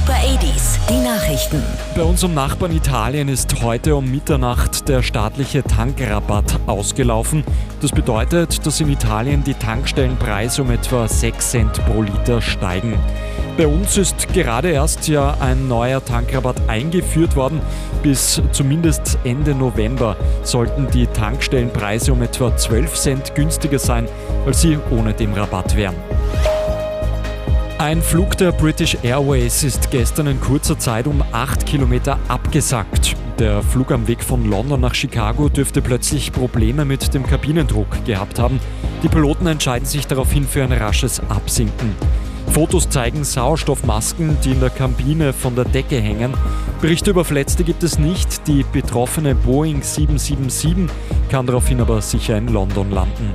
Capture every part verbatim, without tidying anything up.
Super achtziger, die Nachrichten. Bei unserem Nachbarn Italien ist heute um Mitternacht der staatliche Tankrabatt ausgelaufen. Das bedeutet, dass in Italien die Tankstellenpreise um etwa sechs Cent pro Liter steigen. Bei uns ist gerade erst ja ein neuer Tankrabatt eingeführt worden. Bis zumindest Ende November sollten die Tankstellenpreise um etwa zwölf Cent günstiger sein, als sie ohne den Rabatt wären. Ein Flug der British Airways ist gestern in kurzer Zeit um acht Kilometer abgesackt. Der Flug am Weg von London nach Chicago dürfte plötzlich Probleme mit dem Kabinendruck gehabt haben. Die Piloten entscheiden sich daraufhin für ein rasches Absinken. Fotos zeigen Sauerstoffmasken, die in der Kabine von der Decke hängen. Berichte über Verletzte gibt es nicht. Die betroffene Boeing sieben sieben sieben kann daraufhin aber sicher in London landen.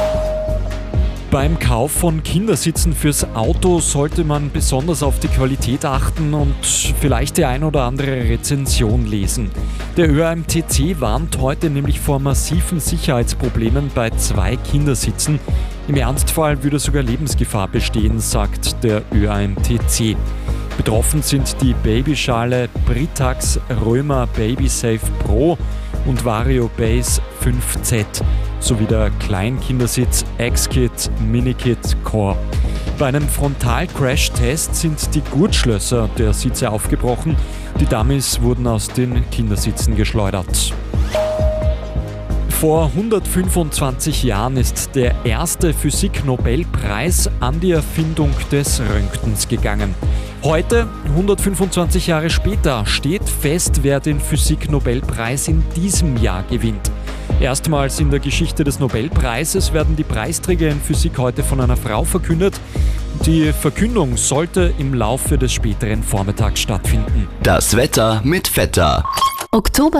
Beim Kauf von Kindersitzen fürs Auto sollte man besonders auf die Qualität achten und vielleicht die ein oder andere Rezension lesen. Der Ö A M T C warnt heute nämlich vor massiven Sicherheitsproblemen bei zwei Kindersitzen. Im Ernstfall würde sogar Lebensgefahr bestehen, sagt der Ö A M T C. Betroffen sind die Babyschale Britax Römer BabySafe Pro und Vario Base fünf Z sowie der Kleinkindersitz X-Kit Minikit Core. Bei einem Frontal-Crash-Test sind die Gurtschlösser der Sitze aufgebrochen. Die Dummies wurden aus den Kindersitzen geschleudert. Vor hundertfünfundzwanzig Jahren ist der erste Physik-Nobelpreis an die Erfindung des Röntgens gegangen. Heute, hundertfünfundzwanzig Jahre später, steht fest, wer den Physik-Nobelpreis in diesem Jahr gewinnt. Erstmals in der Geschichte des Nobelpreises werden die Preisträger in Physik heute von einer Frau verkündet. Die Verkündung sollte im Laufe des späteren Vormittags stattfinden. Das Wetter mit Vetter. Oktober